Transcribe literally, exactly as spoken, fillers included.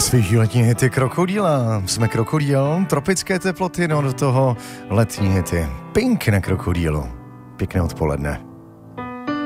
Svých letní hity Krokodýla. Jsme Krokodýl, tropické teploty, no do toho letní hity. Pink na Krokodýlu. Pěkné odpoledne.